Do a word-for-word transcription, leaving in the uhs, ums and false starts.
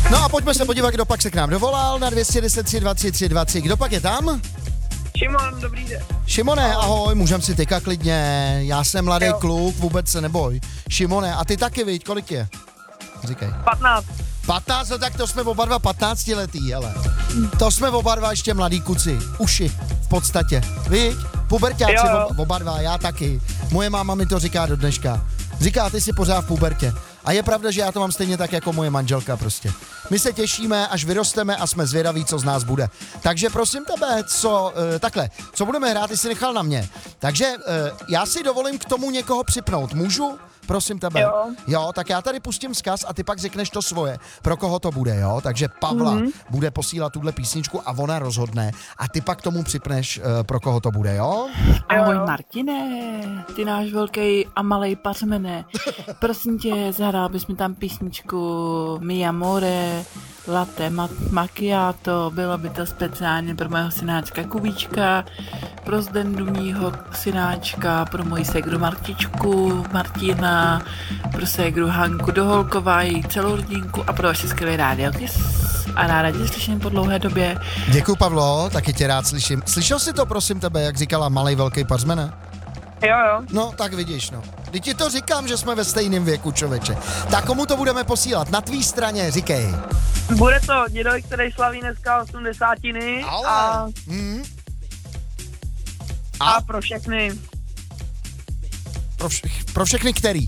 No a pojďme se podívat, kdo pak se k nám dovolal na dvě stě deset tři dva tři tři dva tři. Kdo pak je tam? Šimon, dobrý den. Šimone, ahoj, můžem si tyka klidně. Já jsem mladý Jo. kluk, vůbec se neboj. Šimone, a ty taky, viď, kolik je? Říkej. patnáct. patnáct, no tak to jsme oba dva patnáctiletý, hele. To jsme oba dva ještě mladý kuci. Uši, v podstatě. Viď? Puberťáci, Jo, jo. oba, oba dva, já taky. Moje máma mi to říká do dneška. Říká, ty jsi pořád v pubertě. A je pravda, že já to mám stejně tak jako moje manželka prostě. My se těšíme, až vyrosteme a jsme zvědaví, co z nás bude. Takže prosím tebe, co, uh, takhle, co budeme hrát, ty jsi nechal na mě. Takže uh, já si dovolím k tomu někoho připnout. Můžu? Prosím tebe. Jo. Jo, tak já tady pustím vzkaz a ty pak řekneš to svoje. Pro koho to bude, jo? Takže Pavla mm-hmm. bude posílat tuhle písničku a ona rozhodne. A ty pak tomu připneš, uh, pro koho to bude, jo? Ahoj Jo. Martine, ty náš velký a malej pařmene. Prosím tě, zahrál bys mi tam písničku Mi amore, latte ma- macchiato, bylo by to speciálně pro mého synáčka Kubíčka, pro Zdendu mýho synáčka, pro moji ségru Martičku, Martina, pro ségru Hanku Doholková, její celou rodinku a pro vaši skvělý rádio Kiss. A ráda tě slyším po dlouhé době. Děkuji, Pavlo, taky tě rád slyším. Slyšel jsi to, prosím tebe, jak říkala malej velký pařmene? Jo, jo. No, tak vidíš, no. Teď ti to říkám, že jsme ve stejném věku, člověče. Tak komu to budeme posílat? Na tvý straně, říkej. Bude to dědoj, který slaví dneska osmdesátiny. Ale. A, Hmm. a pro všechny. Pro, vš- pro všechny který?